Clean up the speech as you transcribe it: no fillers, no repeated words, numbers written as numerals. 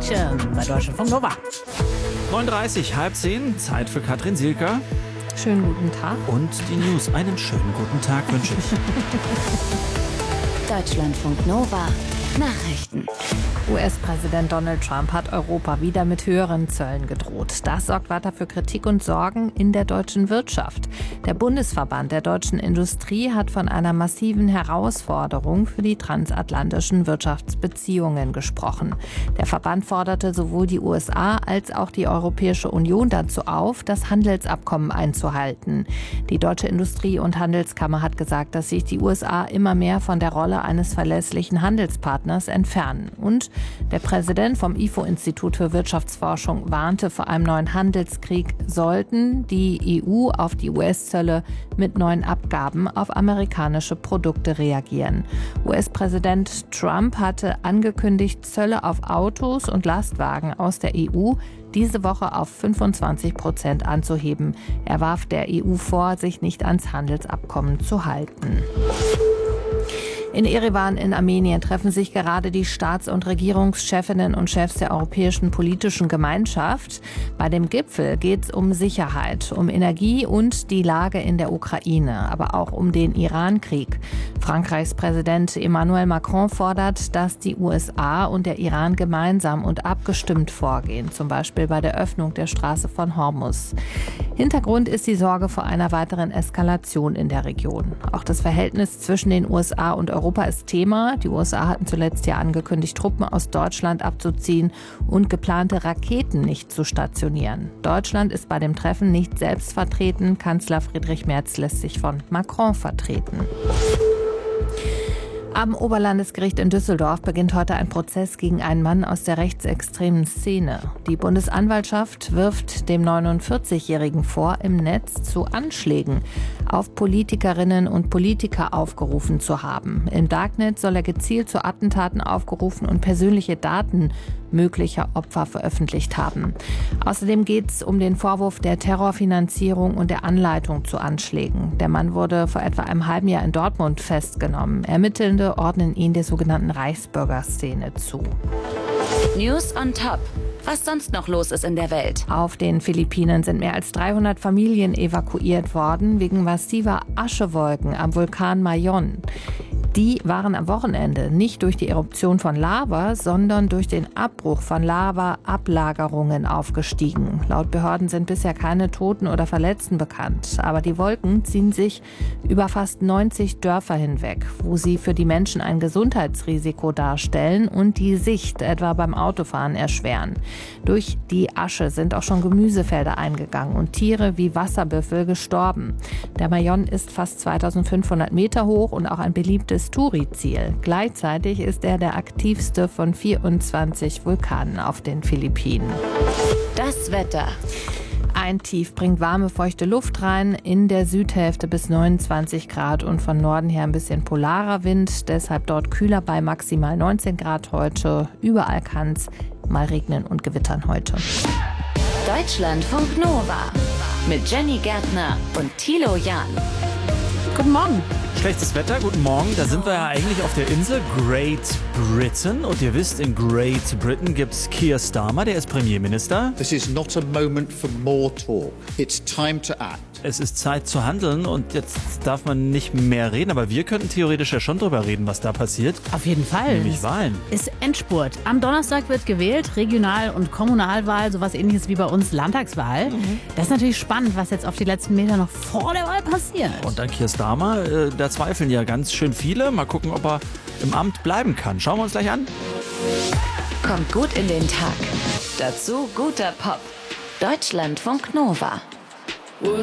Mädchen bei Deutschlandfunk Nova. 9:30, halb 10, Zeit für Katrin Sielker. Schönen guten Tag. Und die News. Einen schönen guten Tag wünsche ich. Deutschlandfunk Nova. Nachrichten. US-Präsident Donald Trump hat Europa wieder mit höheren Zöllen gedroht. Das sorgt weiter für Kritik und Sorgen in der deutschen Wirtschaft. Der Bundesverband der deutschen Industrie hat von einer massiven Herausforderung für die transatlantischen Wirtschaftsbeziehungen gesprochen. Der Verband forderte sowohl die USA als auch die Europäische Union dazu auf, das Handelsabkommen einzuhalten. Die Deutsche Industrie- und Handelskammer hat gesagt, dass sich die USA immer mehr von der Rolle eines verlässlichen Handelspartners entfernen. Und der Präsident vom IFO-Institut für Wirtschaftsforschung warnte vor einem neuen Handelskrieg, sollten die EU auf die US-Zölle mit neuen Abgaben auf amerikanische Produkte reagieren. US-Präsident Trump hatte angekündigt, Zölle auf Autos und Lastwagen aus der EU diese Woche auf 25% anzuheben. Er warf der EU vor, sich nicht ans Handelsabkommen zu halten. In Erewan in Armenien treffen sich gerade die Staats- und Regierungschefinnen und Chefs der Europäischen Politischen Gemeinschaft. Bei dem Gipfel geht es um Sicherheit, um Energie und die Lage in der Ukraine, aber auch um den Iran-Krieg. Frankreichs Präsident Emmanuel Macron fordert, dass die USA und der Iran gemeinsam und abgestimmt vorgehen, zum Beispiel bei der Öffnung der Straße von Hormuz. Hintergrund ist die Sorge vor einer weiteren Eskalation in der Region. Auch das Verhältnis zwischen den USA und Europa ist Thema. Die USA hatten zuletzt ja angekündigt, Truppen aus Deutschland abzuziehen und geplante Raketen nicht zu stationieren. Deutschland ist bei dem Treffen nicht selbst vertreten. Kanzler Friedrich Merz lässt sich von Macron vertreten. Am Oberlandesgericht in Düsseldorf beginnt heute ein Prozess gegen einen Mann aus der rechtsextremen Szene. Die Bundesanwaltschaft wirft dem 49-Jährigen vor, im Netz zu Anschlägen auf Politikerinnen und Politiker aufgerufen zu haben. Im Darknet soll er gezielt zu Attentaten aufgerufen und persönliche Daten möglicher Opfer veröffentlicht haben. Außerdem geht es um den Vorwurf der Terrorfinanzierung und der Anleitung zu Anschlägen. Der Mann wurde vor etwa einem halben Jahr in Dortmund festgenommen. Ermittelnde ordnen ihn der sogenannten Reichsbürgerszene zu. News on Top. Was sonst noch los ist in der Welt. Auf den Philippinen sind mehr als 300 Familien evakuiert worden wegen massiver Aschewolken am Vulkan Mayon. Die waren am Wochenende nicht durch die Eruption von Lava, sondern durch den Abbruch von Lava-Ablagerungen aufgestiegen. Laut Behörden sind bisher keine Toten oder Verletzten bekannt. Aber die Wolken ziehen sich über fast 90 Dörfer hinweg, wo sie für die Menschen ein Gesundheitsrisiko darstellen und die Sicht etwa beim Autofahren erschweren. Durch die Asche sind auch schon Gemüsefelder eingegangen und Tiere wie Wasserbüffel gestorben. Der Mayon ist fast 2500 Meter hoch und auch ein beliebtes Touri-Ziel. Gleichzeitig ist er der aktivste von 24 Vulkanen auf den Philippinen. Das Wetter. Ein Tief bringt warme, feuchte Luft rein, in der Südhälfte bis 29 Grad und von Norden her ein bisschen polarer Wind, deshalb dort kühler bei maximal 19 Grad heute. Überall kann es mal regnen und gewittern heute. Deutschlandfunk Nova mit Jenny Gärtner und Thilo Jahn. Guten Morgen. Schlechtes Wetter, guten Morgen. Da sind wir ja eigentlich auf der Insel Great Britain. Und ihr wisst, in Great Britain gibt's Keir Starmer, der ist Premierminister. This is not a moment for more talk. It's time to act. Es ist Zeit zu handeln und jetzt darf man nicht mehr reden. Aber wir könnten theoretisch ja schon drüber reden, was da passiert. Auf jeden Fall. Nämlich Wahlen. Ist Endspurt. Am Donnerstag wird gewählt, Regional- und Kommunalwahl, sowas ähnliches wie bei uns Landtagswahl. Das ist natürlich spannend, was jetzt auf die letzten Meter noch vor der Wahl passiert. Und dann Keir Starmer, da zweifeln ja ganz schön viele. Mal gucken, ob er im Amt bleiben kann. Schauen wir uns gleich an. Kommt gut in den Tag. Dazu guter Pop. Deutschlandfunk Nova.